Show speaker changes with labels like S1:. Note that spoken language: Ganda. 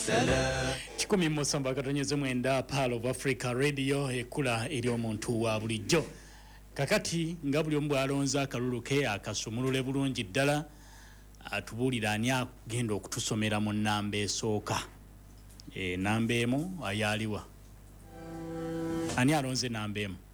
S1: Kikumi Musamba katonyeze mwenda Pearl of Africa Radio ekula eri omuntu wa bulijjo. Kakati nga buli omu alonza akalulu ke akasumulule bulungi ddala atubulira ani agenda okutusomera mu nnamba esooka. Nnamba emu ayaliwa. Ani alonze nnamba emu?